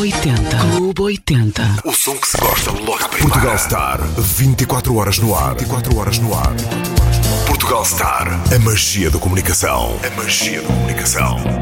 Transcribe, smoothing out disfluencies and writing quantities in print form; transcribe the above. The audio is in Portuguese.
80. Clube 80. O som que se gosta logo à primeira. Portugal Star, 24 horas no ar. 24 horas no ar. Portugal Star, a magia da comunicação. A magia da comunicação.